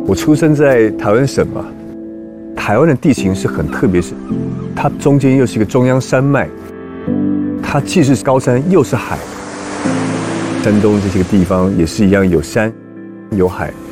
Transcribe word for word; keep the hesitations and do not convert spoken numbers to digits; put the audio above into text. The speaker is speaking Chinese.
我出生在台湾省嘛，台湾的地形是很特别，是它中间又是一个中央山脉，它既是高山又是海。山东这些个地方也是一样，有山有海。